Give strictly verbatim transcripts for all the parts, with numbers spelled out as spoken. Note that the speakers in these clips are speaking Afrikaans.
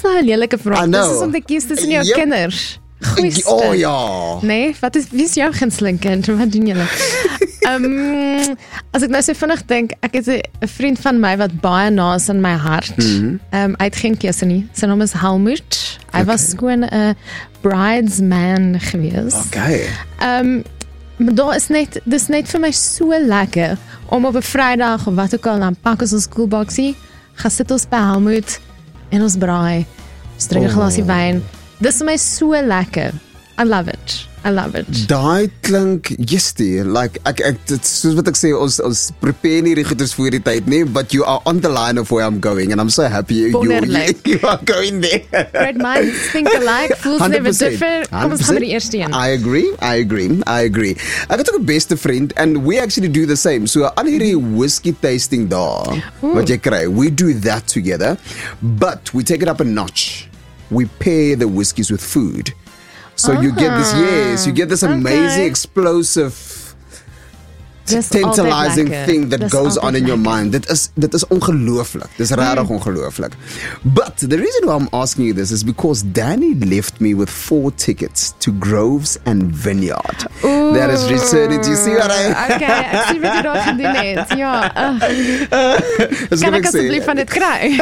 nou 'n lelike vraag? I know. Dis is om te kies tussen jou Yep. kinders. Goeie Oh ja. Nee, wat is, wie is jou gunsteling kind? Wat doen julle? um, as ek nou so vinnig dink, ek het 'n vriend van my wat baie na is in my hart. Mhm. um, hy het geen keuse nie. Sy naam is Helmut. Hy was gewoon 'n bridesman gewees. Okay. Um, maar daar is net, dis net vir my so lekker om op 'n Vrydag of wat ook al, dan pak ons ons koelboksie, gaan sit ons by Helmut en ons braai, ons drink 'n glasie Oh. wyn. Dis vir my so lekker. I love it. I love it. Daai klink jistie, like ek ek dit soos wat ek sê, ons ons prepare nie die goeders voor die tyd nie, but you are on the line of where I'm going and I'm so happy you, you, Wonderlik. you are going there. Great minds think alike, fools never one hundred percent. differ. Kom ons gaan met die eerste een. I agree, I agree, I agree. Ek het ook 'n beste vriend and we actually do the same. So al hierdie whiskey tasting daar wat jy kry, we do that together, but we take it up a notch. We pair the whiskies with food. So you get this, yes, you get this amazing, Okay. explosive, Dis tantalizing altyd lekker. thing that Dis goes altyd on in your lekker. mind. Dit is dit is ongelooflik. Dis regtig ongelooflik. But the reason why I'm asking you this is because Danny left me with four tickets to Groves and Vineyard. That is returning. Do you see what I? Okay, ek sien wat jy daar gedoen het. Ja. Uh, Dis kan wat ek ek sê. asseblief van dit kry?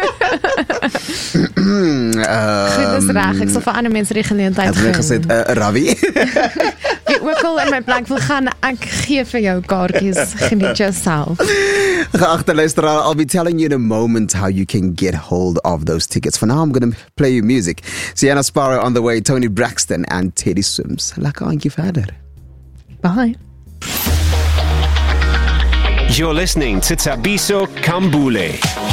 Goed, dis reg. Ek sal vir ander mense die geleentheid Het my gesê, uh, Ravi. Wie ook al in my plek wil gaan, ek gee vir jou kaartjies. Geniet jouself. Geachte luisteraar, I'll be telling you in a moment how you can get hold of those tickets. For now, I'm going to play you music. Sienna Sparrow on the way, Tony Braxton and Teddy Swims. Lekker aandjie verder. Bye. You're listening to Tabiso Kambule.